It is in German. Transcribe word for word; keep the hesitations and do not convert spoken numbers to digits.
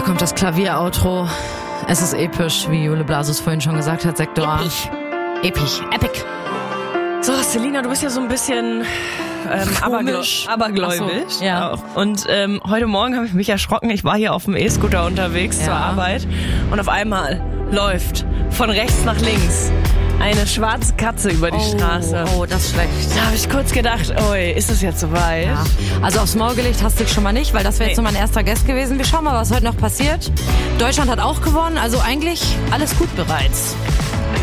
kommt das Klavier-Outro. Es ist episch, wie Jule Blasus vorhin schon gesagt hat, Sektor. Episch. Episch. Epic. So, Selina, du bist ja so ein bisschen ähm, abergläubisch. abergläubisch so, ja. Auch. Und ähm, heute Morgen habe ich mich erschrocken. Ich war hier auf dem E-Scooter unterwegs ja. zur Arbeit und auf einmal läuft von rechts nach links eine schwarze Katze über die oh, Straße. Oh, das ist schlecht. Da habe ich kurz gedacht, oi, ist es jetzt soweit? Ja. Also aufs Maul gelegt hast du dich schon mal nicht, weil das wäre Nee. jetzt so mein erster Guest gewesen. Wir schauen mal, was heute noch passiert. Deutschland hat auch gewonnen, also eigentlich alles gut bereits.